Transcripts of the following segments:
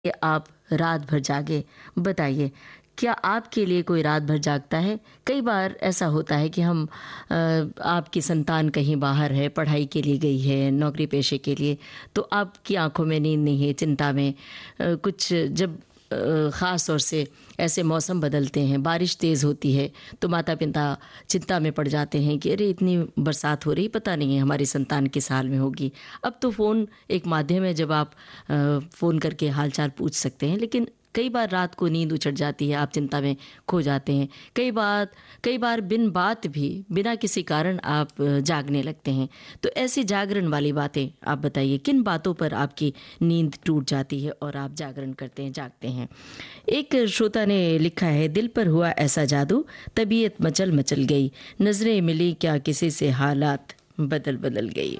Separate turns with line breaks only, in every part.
कि आप रात भर जागे, बताइए क्या आपके लिए कोई रात भर जागता है? कई बार ऐसा होता है कि आपकी संतान कहीं बाहर है, पढ़ाई के लिए गई है, नौकरी पेशे के लिए, तो आपकी आँखों में नींद नहीं है, चिंता में कुछ जब ख़ास तौर से ऐसे मौसम बदलते हैं, बारिश तेज़ होती है, तो माता-पिता चिंता में पड़ जाते हैं कि अरे इतनी बरसात हो रही, पता नहीं है हमारी संतान किस हाल में होगी। अब तो फ़ोन एक माध्यम है जब आप फ़ोन करके हाल-चाल पूछ सकते हैं, लेकिन कई बार रात को नींद उचट जाती है, आप चिंता में खो जाते हैं। कई बार बिन बात भी, बिना किसी कारण आप जागने लगते हैं। तो ऐसी जागरण वाली बातें आप बताइए, किन बातों पर आपकी नींद टूट जाती है और आप जागरण करते हैं, जागते हैं? एक श्रोता ने लिखा है, दिल पर हुआ ऐसा जादू, तबीयत मचल मचल गई, नज़रें मिली क्या किसी से, हालात बदल बदल गई।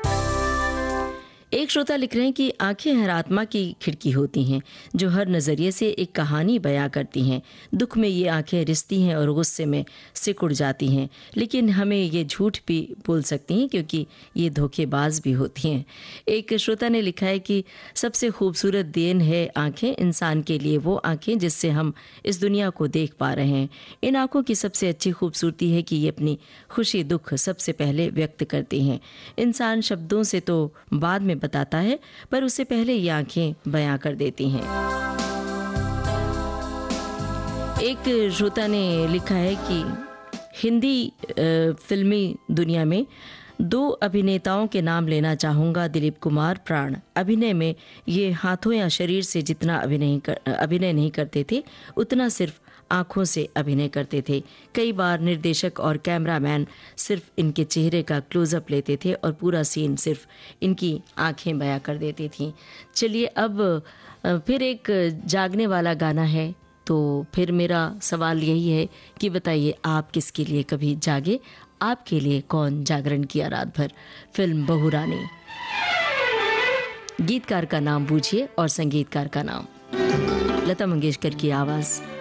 एक श्रोता लिख रहे हैं कि आंखें हर आत्मा की खिड़की होती हैं जो हर नज़रिए से एक कहानी बयां करती हैं। दुख में ये आंखें रिसती हैं और गुस्से में सिकुड़ जाती हैं, लेकिन हमें ये झूठ भी बोल सकती हैं क्योंकि ये धोखेबाज भी होती हैं। एक श्रोता ने लिखा है कि सबसे खूबसूरत देन है आंखें, इंसान के लिए वो आंखें जिससे हम इस दुनिया को देख पा रहे हैं। इन आंखों की सबसे अच्छी खूबसूरती है कि ये अपनी खुशी दुख सबसे पहले व्यक्त करती हैं। इंसान शब्दों से तो बाद में बताता है, पर उससे पहले ये आंखें बयां कर देती हैं। एक श्रोता ने लिखा है कि हिंदी फिल्मी दुनिया में 2 अभिनेताओं के नाम लेना चाहूँगा, दिलीप कुमार, प्राण। अभिनय में ये हाथों या शरीर से जितना अभिनय नहीं करते थे, उतना सिर्फ आँखों से अभिनय करते थे। कई बार निर्देशक और कैमरामैन सिर्फ इनके चेहरे का क्लोजअप लेते थे और पूरा सीन सिर्फ इनकी आँखें बयां कर देती थीं। चलिए अब फिर एक जागने वाला गाना है, तो फिर मेरा सवाल यही है कि बताइए आप किसके लिए कभी जागे? आपके लिए कौन जागरण किया रात भर? फिल्म बहू रानी। गीतकार का नाम बूझिए और संगीतकार का नाम लता मंगेशकर की आवाज़।